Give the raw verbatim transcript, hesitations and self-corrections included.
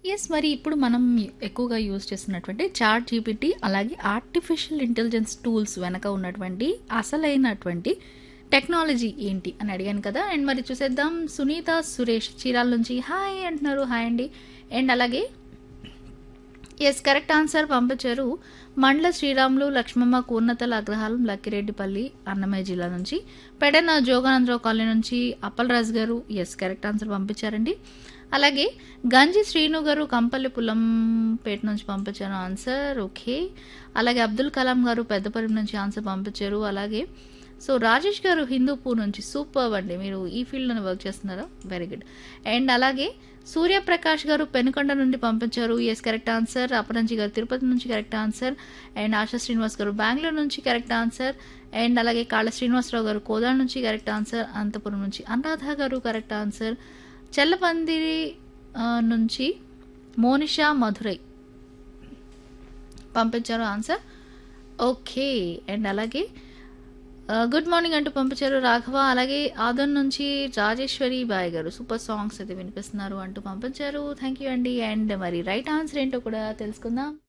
Yes. మరి ఇప్పుడు మనం ఎక్కువగా యూజ్ చేస్తున్నటువంటి చాట్ జీపీటీ అలాగే ఆర్టిఫిషియల్ ఇంటెలిజెన్స్ టూల్స్ వెనక ఉన్నటువంటి అసలైనటువంటి టెక్నాలజీ ఏంటి అని అడిగాను కదా! అండ్ మరి చూసేద్దాం. సునీత సురేష్ చీరాల నుంచి హాయ్ అంటున్నారు. హాయ్ అండి. అండ్ అలాగే యెస్ కరెక్ట్ ఆన్సర్ పంపించారు. మండల శ్రీరాములు లక్ష్మమ్మ కూర్నతల అగ్రహారం లక్కిరెడ్డిపల్లి అన్నమయ్య జిల్లా నుంచి. పెడన జోగానందరావు కాలనీ నుంచి అప్పలరాజు గారు ఎస్ కరెక్ట్ ఆన్సర్ పంపించారండి. అలాగే గంజి శ్రీను గారు కంపల్లి పుల్లంపేట నుంచి పంపించారు ఆన్సర్. ఓకే. అలాగే అబ్దుల్ కలాం గారు పెద్దపల్లి నుంచి ఆన్సర్ పంపించారు. అలాగే సో రాజేష్ గారు హిందూపూర్ నుంచి సూపర్ అండి, మీరు ఈ ఫీల్డ్లోనే వర్క్ చేస్తున్నారా, వెరీ గుడ్. అండ్ అలాగే సూర్యప్రకాష్ గారు పెనుకొండ నుండి పంపించారు ఎస్ కరెక్ట్ ఆన్సర్. అపరంజి గారు తిరుపతి నుంచి correct answer. And ASHA Srinivas గారు బెంగళూరు నుంచి కరెక్ట్ ఆన్సర్. అండ్ అలాగే కాళ్ళ శ్రీనివాసరావు గారు కోదాడ నుంచి కరెక్ట్ ఆన్సర్. అనంతపురం నుంచి అనురాధ గారు కరెక్ట్ ఆన్సర్. చెల్లపందిరి ఆ, నుంచి మోనిషా మధురై పంపించారు ఆన్సర్. ఓకే. అండ్ అలాగే గుడ్ మార్నింగ్ అంటూ పంపించారు రాఘవ. అలాగే ఆదన్ నుంచి రాజేశ్వరి బాయ్ గారు సూపర్ సాంగ్స్ అయితే వినిపిస్తున్నారు అంటూ పంపించారు. థ్యాంక్ యూ అండి. అండ్ మరి రైట్ ఆన్సర్ ఏంటో కూడా తెలుసుకుందాం.